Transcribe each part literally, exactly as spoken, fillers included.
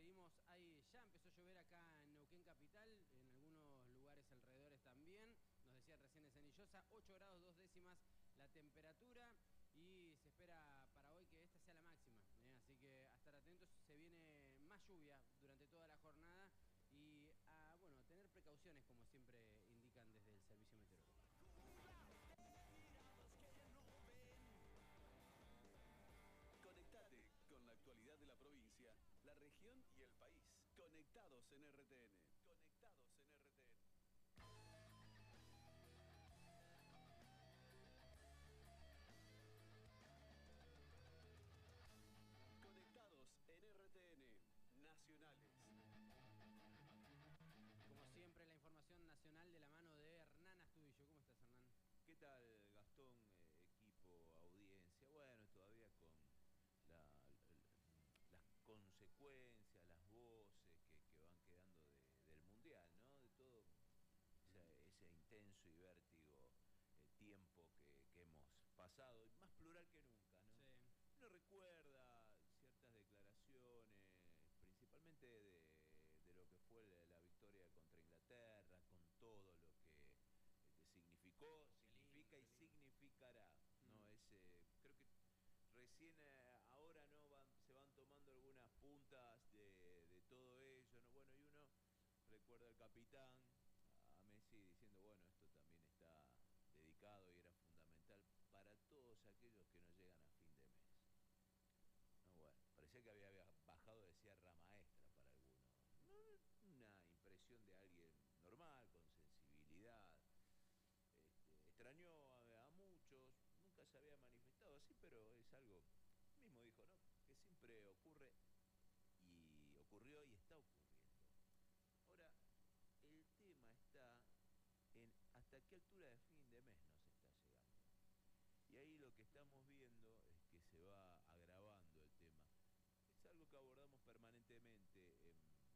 seguimos, hay, ya empezó a llover acá en Neuquén Capital, en algunos lugares alrededores también. Nos decía recién en Cenillosa, ocho grados dos décimas la temperatura y se espera para hoy que esta sea la máxima, ¿eh? Así que a estar atentos, se viene más lluvia durante toda la jornada y a, bueno, tener precauciones como siempre indican desde el Servicio Meteorológico. Conectate con la actualidad de la provincia, la región y el país. Conectados en R T N. Conectados en R T N. Conectados en R T N. Nacionales. Como siempre, la información nacional de la mano de Hernán Astudillo. ¿Cómo estás, Hernán? ¿Qué tal, Gastón, eh, equipo, audiencia? Bueno, todavía con la, la, las consecuencias, las voces que, que van quedando de, del Mundial, ¿no? De todo ese, ese intenso y vértigo eh, tiempo que, que hemos pasado, más plural que nunca, ¿no? Sí. Uno recuerda ciertas declaraciones, principalmente de, de lo que fue la, la victoria contra Inglaterra, con todo lo que este, significó, significa y significará, ¿no? Mm. Ese, creo que recién eh, ahora no van, se van tomando algunas puntas de, de todo ello, ¿no? Bueno, y uno recuerda al capitán, a Messi, diciendo, bueno, esto también está dedicado y era fundamental para todos aquellos que no llegan a fin de mes. No, bueno, parecía que había bajado de sierra maestra para algunos. No, una impresión de alguien normal, con sensibilidad. Este, extrañó a, a muchos, nunca se había manifestado así, pero es algo, mismo dijo, ¿no? Que siempre ocurre y ocurrió y está ocurriendo. Ahora, el tema está en hasta qué altura de fin de mes nos está llegando. Y ahí lo que estamos viendo es que se va agravando el tema. Es algo que abordamos permanentemente en,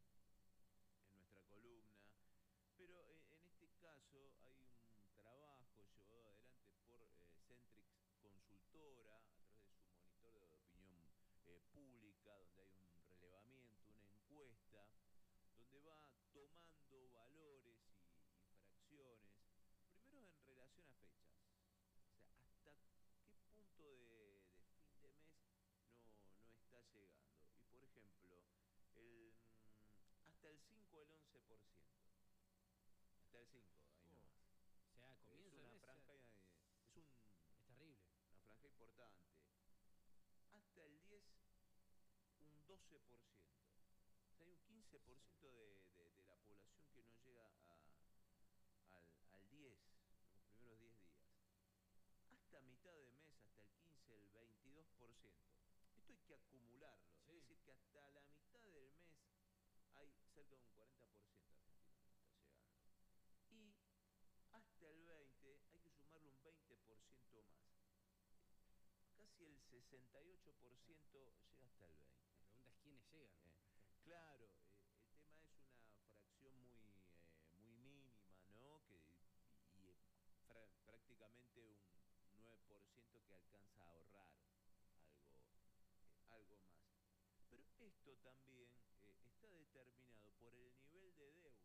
en nuestra columna, pero en este caso hay un trabajo llevado adelante por eh, Centrix Consultora, a través de su monitor de opinión eh, pública, donde hay un relevamiento, una encuesta, donde va tomando valores y, y fracciones, primero en relación a fechas. O sea, ¿hasta qué punto de, de fin de mes no, no está llegando? Y por ejemplo, el, hasta el cinco o el once por ciento. Hasta el cinco, ahí oh. nomás. O sea, comienzo es una mes, franja, o sea, es un, es terrible. Una franja importante. Hasta el diez, un doce por ciento. O sea, hay un quince por ciento sí. de, de, de la población que no llega a, al, al diez, los primeros diez días. Hasta mitad de mes, hasta el quince, el veintidós por ciento. Esto hay que acumularlo. Sí. Es decir, que hasta la mitad del mes hay cerca de un cuarenta por ciento de argentinos que no está llegando. Y hasta el veinte hay que sumarle un veinte por ciento más. Casi el sesenta y ocho por ciento ah. llega hasta el veinte por ciento. La pregunta es quiénes llegan. Eh, claro, eh, el tema es una fracción muy, eh, muy mínima, ¿no? Que, y eh, prácticamente un nueve por ciento que alcanza a ahorrar algo, eh, algo más. Pero esto también eh, está determinado por el nivel de deuda